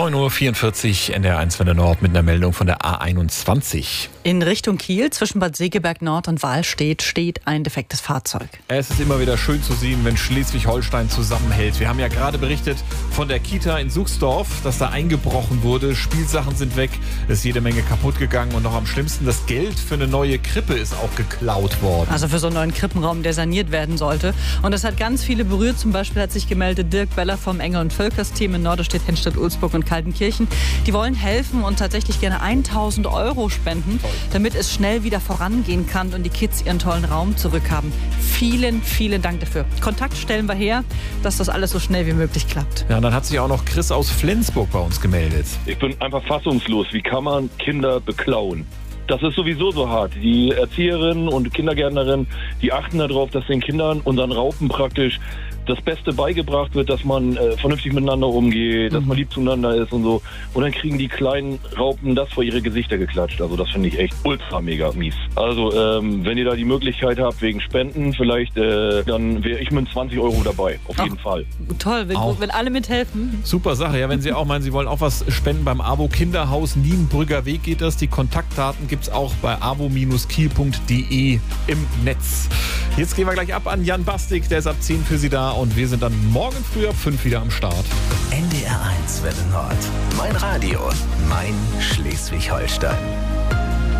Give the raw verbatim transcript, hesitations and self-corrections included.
neun Uhr vierundvierzig, N D R eins Welle Nord mit einer Meldung von der A einundzwanzig. In Richtung Kiel zwischen Bad Segeberg Nord und Wahlstedt steht ein defektes Fahrzeug. Es ist immer wieder schön zu sehen, wenn Schleswig-Holstein zusammenhält. Wir haben ja gerade berichtet von der Kita in Suchsdorf, dass da eingebrochen wurde. Spielsachen sind weg, ist jede Menge kaputt gegangen und noch am schlimmsten, das Geld für eine neue Krippe ist auch geklaut worden. Also für so einen neuen Krippenraum, der saniert werden sollte. Und das hat ganz viele berührt. Zum Beispiel hat sich gemeldet Dirk Beller vom Engel- und Völkers-Team in Norderstedt, Henstedt, Ulzburg und Kaltenkirchen. Die wollen helfen und tatsächlich gerne tausend Euro spenden, damit es schnell wieder vorangehen kann und die Kids ihren tollen Raum zurückhaben. Vielen, vielen Dank dafür. Kontakt stellen wir her, dass das alles so schnell wie möglich klappt. Ja, und dann hat sich auch noch Chris aus Flensburg bei uns gemeldet. Ich bin einfach fassungslos. Wie kann man Kinder beklauen? Das ist sowieso so hart. Die Erzieherinnen und Kindergärtnerinnen, die achten darauf, dass den Kindern, unseren Raupen praktisch, das Beste beigebracht wird, dass man äh, vernünftig miteinander umgeht, dass man lieb zueinander ist und so. Und dann kriegen die kleinen Raupen das vor ihre Gesichter geklatscht. Also das finde ich echt ultra mega mies. Also ähm, wenn ihr da die Möglichkeit habt wegen Spenden, vielleicht, äh, dann wäre ich mit zwanzig Euro dabei. Auf jeden Ach, Fall. Toll, wenn, wenn alle mithelfen. Super Sache. Ja, wenn Sie auch meinen, Sie wollen auch was spenden beim AWO Kinderhaus Nienbrügger Weg geht das. Die Kontaktdaten gibt es auch bei awo kiel punkt de im Netz. Jetzt gehen wir gleich ab an Jan Bastik, der ist ab zehn für Sie da und wir sind dann morgen früh ab fünf wieder am Start. N D R eins Welle Nord. Mein Radio, mein Schleswig-Holstein.